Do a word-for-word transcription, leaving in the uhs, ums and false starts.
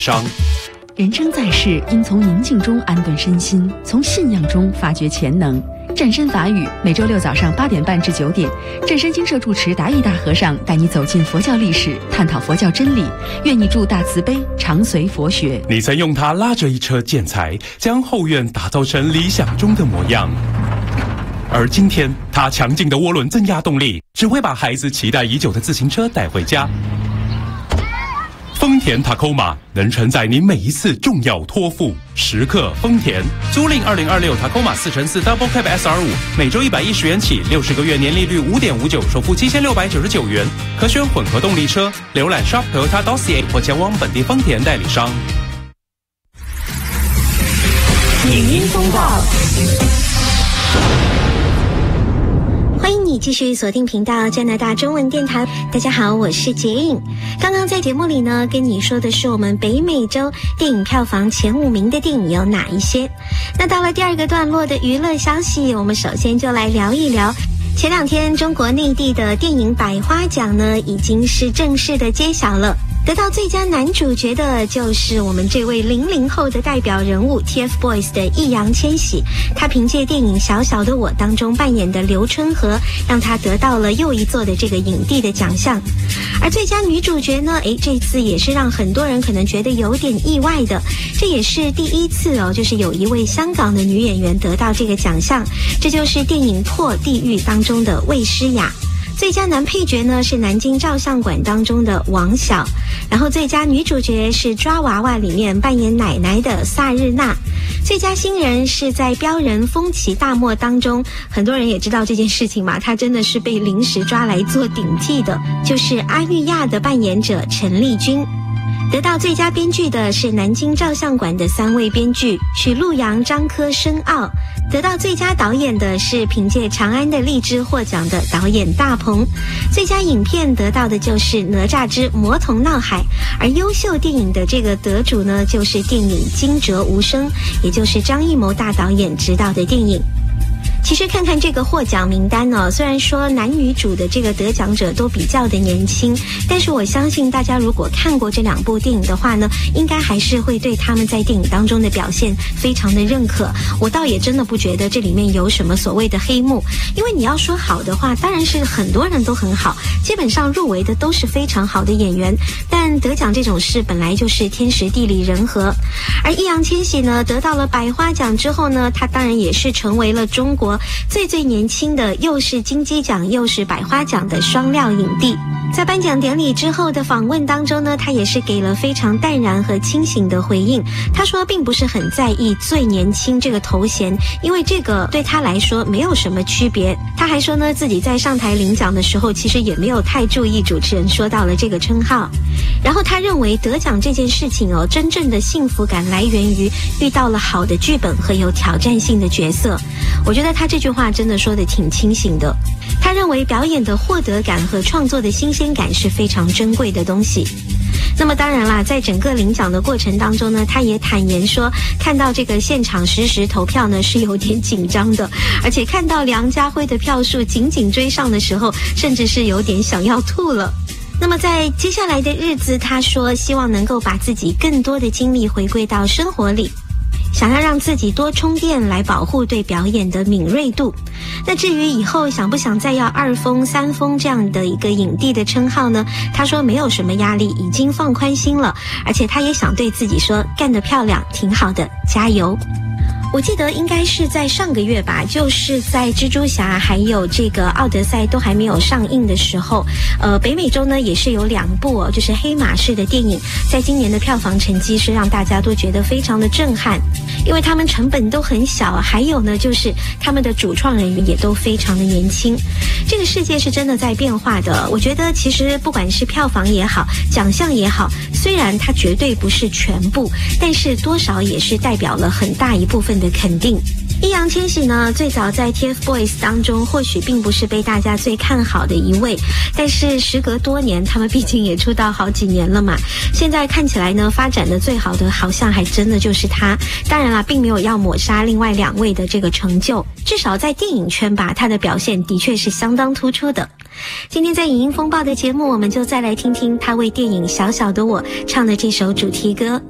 商。 人生在世，应从宁静中安顿身心，从信仰中发掘潜能。湛山法语每周六早上八点半至九点，湛山精舍住持达义大和尚带你走进佛教历史，探讨佛教真理。愿你助大慈悲，常随佛学。 你曾用它拉着一车建材，将后院打造成理想中的模样。而今天，它强劲的涡轮增压动力，只会把孩子期待已久的自行车带回家。丰田 Tacoma 能承载你每一次重要托付，时刻丰田。租赁二零二六 Tacoma 四乘四 Double Cab S R 五，每周一百一十元起，六十个月年利率五点五九，首付七千六百九十九元，可选混合动力车。浏览 shop toyota dot c a 或前往本地丰田代理商。 影音风暴。欢迎你继续锁定频道加拿大中文电台。大家好，我是杰颖。刚刚在节目里呢，跟你说的是我们北美洲电影票房前五名的电影有哪一些。那到了第二个段落的娱乐消息，我们首先就来聊一聊。前两天中国内地的电影百花奖呢，已经是正式的揭晓了。得到最佳男主角的就是我们这位零零后的代表人物 T F Boys 的易烊千玺，他凭借电影《小小的我》当中扮演的刘春和，让他得到了又一座的这个影帝的奖项。而最佳女主角呢，诶，这次也是让很多人可能觉得有点意外的，这也是第一次哦，就是有一位香港的女演员得到这个奖项，这就是电影《破地狱》当中的魏诗雅。最佳男配角呢是南京照相馆当中的王晓，然后最佳女主角是抓娃娃里面扮演奶奶的萨日娜，最佳新人是在标人风起大漠当中，很多人也知道这件事情嘛，她真的是被临时抓来做顶替的，就是阿玉亚的扮演者陈丽君。得到最佳编剧的是南京照相馆的三位编剧许陆阳、张科、申奥。得到最佳导演的是凭借《长安的荔枝》获奖的导演大鹏。最佳影片得到的就是《哪吒之魔童闹海》，而优秀电影的这个得主呢，就是电影《惊蛰无声》，也就是张艺谋大导演执导的电影。其实看看这个获奖名单呢，虽然说男女主的这个得奖者都比较的年轻，但是我相信大家如果看过这两部电影的话呢，应该还是会对他们在电影当中的表现非常的认可。我倒也真的不觉得这里面有什么所谓的黑幕，因为你要说好的话，当然是很多人都很好，基本上入围的都是非常好的演员，但得奖这种事本来就是天时地利人和。而易烊千玺呢，得到了百花奖之后呢，他当然也是成为了中国最最年轻的，又是金鸡奖又是百花奖的双料影帝。在颁奖典礼之后的访问当中呢，他也是给了非常淡然和清醒的回应。他说并不是很在意最年轻这个头衔，因为这个对他来说没有什么区别。他还说呢，自己在上台领奖的时候其实也没有太注意主持人说到了这个称号。然后他认为得奖这件事情哦，真正的幸福感来源于遇到了好的剧本和有挑战性的角色。我觉得他这句话真的说得挺清醒的。他认为表演的获得感和创作的新鲜感是非常珍贵的东西。那么当然啦，在整个领奖的过程当中呢，他也坦言说，看到这个现场实时投票呢是有点紧张的，而且看到梁家辉的票数紧紧追上的时候，甚至是有点想要吐了。那么在接下来的日子，他说希望能够把自己更多的精力回归到生活里，想要让自己多充电来保护对表演的敏锐度。那至于以后想不想再要二封三封这样的一个影帝的称号呢，他说没有什么压力，已经放宽心了，而且他也想对自己说，干得漂亮，挺好的，加油。我记得应该是在上个月吧，就是在蜘蛛侠还有这个奥德赛都还没有上映的时候，呃，北美洲呢也是有两部哦，就是黑马式的电影，在今年的票房成绩是让大家都觉得非常的震撼，因为他们成本都很小，还有呢就是他们的主创人员也都非常的年轻。这个世界是真的在变化的，我觉得其实不管是票房也好，奖项也好，虽然它绝对不是全部，但是多少也是代表了很大一部分的肯定。易烊千玺呢，最早在 T F Boys 当中或许并不是被大家最看好的一位，但是时隔多年，他们毕竟也出道好几年了嘛，现在看起来呢，发展的最好的好像还真的就是他。当然啦，并没有要抹杀另外两位的这个成就，至少在电影圈吧，他的表现的确是相当突出的。今天在影音风暴的节目，我们就再来听听他为电影《小小的我》唱的这首主题歌。